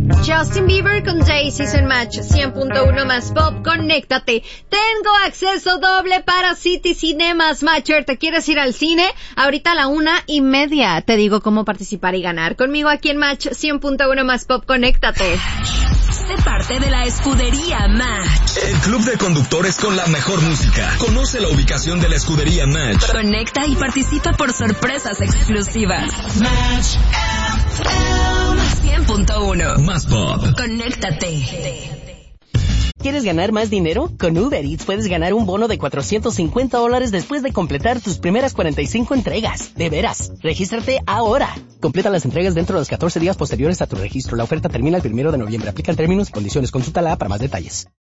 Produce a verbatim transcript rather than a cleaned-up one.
Justin Bieber con Daisies en Match cien punto uno más Pop, conéctate. Tengo acceso doble para City Cinemas. Matcher, ¿te quieres ir al cine? Ahorita a la una y media te digo cómo participar y ganar. Conmigo aquí en Match cien punto uno más Pop, conéctate. Sé parte de la escudería Match. El club de conductores con la mejor música. Conoce la ubicación de la escudería Match. Conecta y participa por sorpresas exclusivas. Match cien punto uno más Pop. Conéctate. ¿Quieres ganar más dinero? Con Uber Eats puedes ganar un bono de cuatrocientos cincuenta dólares después de completar tus primeras cuarenta y cinco entregas. De veras, regístrate ahora. Completa las entregas dentro de los catorce días posteriores a tu registro. La oferta termina el primero de noviembre. Aplican términos y condiciones. Consúltala para más detalles.